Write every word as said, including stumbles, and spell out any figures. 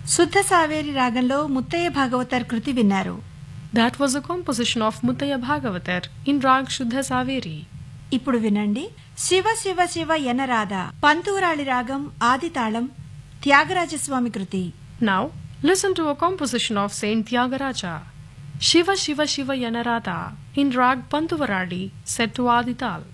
శుద్ధ సావేరి రాగంలో ముత్తయ్య భాగవతర్ కృతి విన్నారు. That was a composition of Muttaya Bhagavatar in Rag Shuddha Saveri. ఇప్పుడు వినండి శివ శివ శివ ఎనరాధ పంతూరాళి రాగం ఆది తాళం త్యాగరాజస్వామి కృతి. Now listen to a composition of Saint Tyagaraja. Shiva Shiva Shiva Yanarada in Rag Pantuvaradi set to Adital.